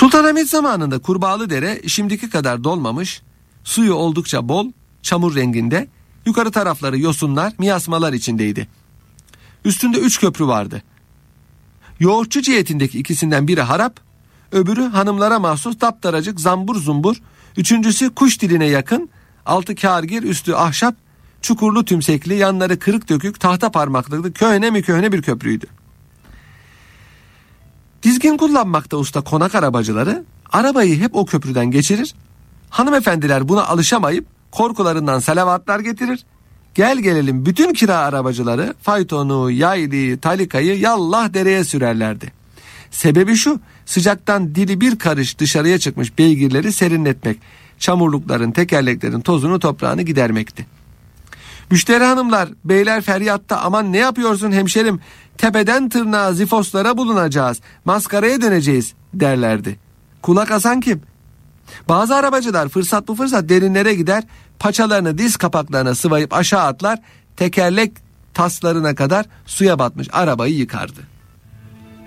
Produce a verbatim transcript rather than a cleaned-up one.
Sultanahmet zamanında Kurbağalıdere şimdiki kadar dolmamış, suyu oldukça bol, çamur renginde, yukarı tarafları yosunlar, miyasmalar içindeydi. Üstünde üç köprü vardı. Yoğurtçu cihetindeki ikisinden biri harap, öbürü hanımlara mahsus daptaracık zambur zumbur, üçüncüsü kuş diline yakın, altı kârgir, üstü ahşap, çukurlu tümsekli, yanları kırık dökük, tahta parmaklıklı, köhne mi köhne bir köprüydü. Dizgin kullanmakta usta konak arabacıları arabayı hep o köprüden geçirir. Hanımefendiler buna alışamayıp korkularından salavatlar getirir. Gel gelelim bütün kira arabacıları faytonu, yaylı, talikayı yallah dereye sürerlerdi. Sebebi şu: sıcaktan dili bir karış dışarıya çıkmış beygirleri serinletmek, çamurlukların, tekerleklerin tozunu toprağını gidermekti. Müşteri hanımlar, beyler feryatta aman ne yapıyorsun hemşerim, tepeden tırnağa zifoslara bulunacağız, maskaraya döneceğiz derlerdi. Kulak asan kim? Bazı arabacılar fırsat bu fırsat derinlere gider, paçalarını diz kapaklarına sıvayıp aşağı atlar, tekerlek taslarına kadar suya batmış arabayı yıkardı.